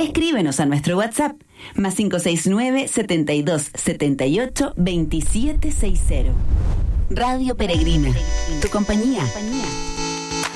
Escríbenos a nuestro WhatsApp más 569 72 78 2760. Radio Peregrina, tu compañía.